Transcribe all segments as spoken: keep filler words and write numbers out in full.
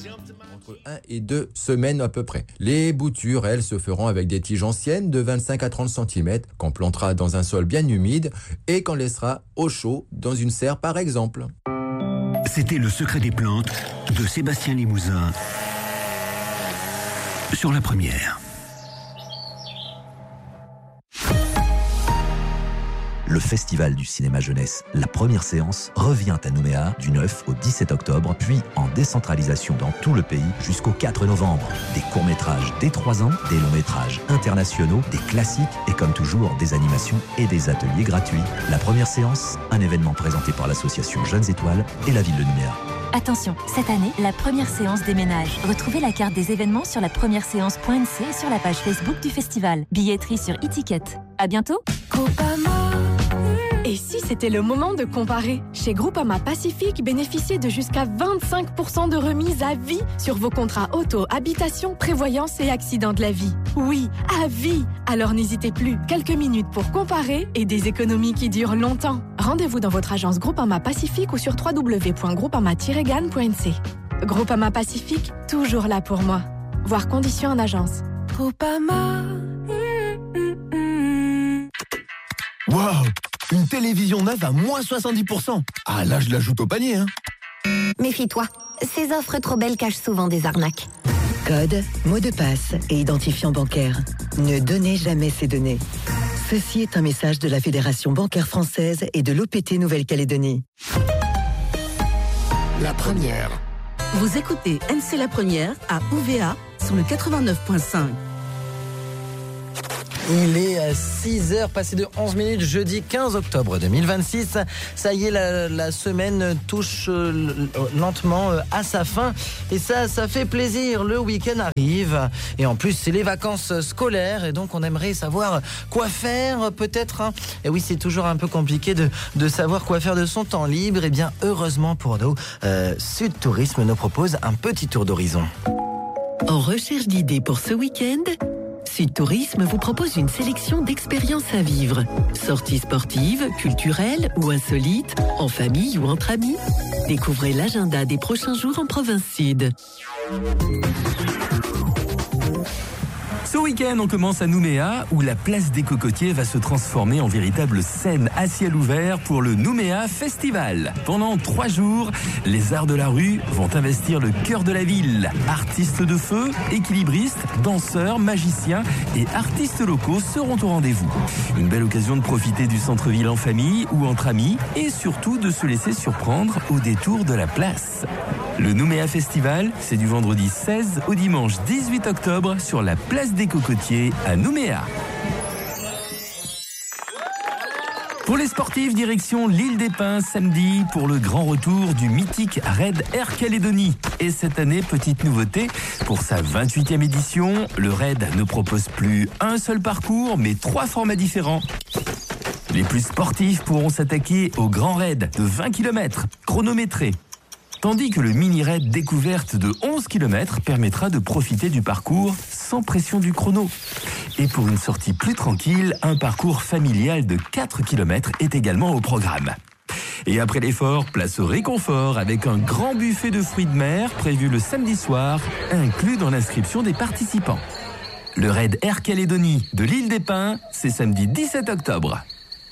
Entre un et deux semaines à peu près. Les boutures, elles, se feront avec des tiges anciennes de vingt-cinq à trente centimètres qu'on plantera dans un sol bien humide et qu'on laissera au chaud dans une serre par exemple. C'était Le secret des plantes de Sébastien Limousin sur La Première. Le Festival du cinéma jeunesse, la première séance, revient à Nouméa du neuf au dix-sept octobre, puis en décentralisation dans tout le pays jusqu'au quatre novembre. Des courts-métrages dès trois ans, des longs-métrages internationaux, des classiques et comme toujours, des animations et des ateliers gratuits. La première séance, un événement présenté par l'association Jeunes Étoiles et la ville de Nouméa. Attention, cette année, la première séance déménage. Retrouvez la carte des événements sur la première séance point n c et sur la page Facebook du festival. Billetterie sur e-ticket. À bientôt. Groupama. Et si c'était le moment de comparer? Chez Groupama Pacifique, bénéficiez de jusqu'à vingt-cinq pour cent de remise à vie sur vos contrats auto, habitation, prévoyance et accident de la vie. Oui, à vie. Alors n'hésitez plus. Quelques minutes pour comparer et des économies qui durent longtemps. Rendez-vous dans votre agence Groupama Pacifique ou sur w w w point groupama tiret gan point n c. Groupama Pacifique, toujours là pour moi. Voir conditions en agence. Groupama. Waouh! Une télévision neuve à moins soixante-dix pour cent. Ah là, je l'ajoute au panier, hein. Méfie-toi, ces offres trop belles cachent souvent des arnaques. Code, mot de passe et identifiant bancaire. Ne donnez jamais ces données. Ceci est un message de la Fédération bancaire française et de l'O P T Nouvelle-Calédonie. La Première. Vous écoutez N C La Première à U V A sur le quatre-vingt-neuf virgule cinq. Il est six heures passées de onze minutes, jeudi quinze octobre deux mille vingt-six. Ça y est, la, la semaine touche euh, lentement euh, à sa fin. Et ça, ça fait plaisir. Le week-end arrive. Et en plus, c'est les vacances scolaires. Et donc, on aimerait savoir quoi faire, peut-être. Hein. Et oui, c'est toujours un peu compliqué de, de savoir quoi faire de son temps libre. Et bien, heureusement pour nous, euh, Sud Tourisme nous propose un petit tour d'horizon. En recherche d'idées pour ce week-end, Sud Tourisme vous propose une sélection d'expériences à vivre. Sorties sportives, culturelles ou insolites, en famille ou entre amis. Découvrez l'agenda des prochains jours en province Sud. Ce week-end, on commence à Nouméa, où la place des Cocotiers va se transformer en véritable scène à ciel ouvert pour le Nouméa Festival. Pendant trois jours, les arts de la rue vont investir le cœur de la ville. Artistes de feu, équilibristes, danseurs, magiciens et artistes locaux seront au rendez-vous. Une belle occasion de profiter du centre-ville en famille ou entre amis et surtout de se laisser surprendre au détour de la place. Le Nouméa Festival, c'est du vendredi seize au dimanche dix-huit octobre sur la place des Cocotiers à Nouméa. Pour les sportifs, direction l'île des Pins samedi pour le grand retour du mythique Raid Air Calédonie. Et cette année, petite nouveauté, pour sa vingt-huitième édition, le Raid ne propose plus un seul parcours, mais trois formats différents. Les plus sportifs pourront s'attaquer au grand raid de vingt kilomètres, chronométré. Tandis que le mini-raid découverte de onze kilomètres permettra de profiter du parcours sans pression du chrono. Et pour une sortie plus tranquille, un parcours familial de quatre kilomètres est également au programme. Et après l'effort, place au réconfort avec un grand buffet de fruits de mer prévu le samedi soir, inclus dans l'inscription des participants. Le raid Air Calédonie de l'île des Pins, c'est samedi dix-sept octobre.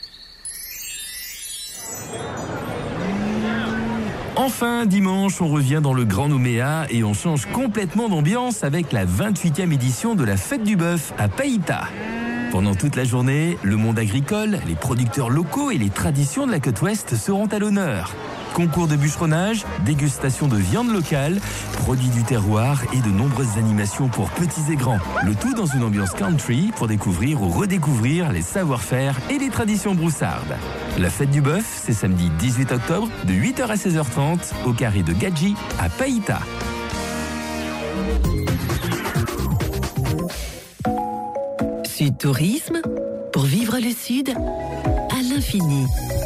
Enfin, dimanche, on revient dans le Grand Nouméa et on change complètement d'ambiance avec la vingt-huitième édition de la Fête du Bœuf à Païta. Pendant toute la journée, le monde agricole, les producteurs locaux et les traditions de la côte ouest seront à l'honneur. Concours de bûcheronnage, dégustation de viande locale, produits du terroir et de nombreuses animations pour petits et grands. Le tout dans une ambiance country pour découvrir ou redécouvrir les savoir-faire et les traditions broussardes. La Fête du Bœuf, c'est samedi dix-huit octobre de huit heures à seize heures trente au carré de Gadji à Païta. Sud Tourisme, pour vivre le Sud à l'infini.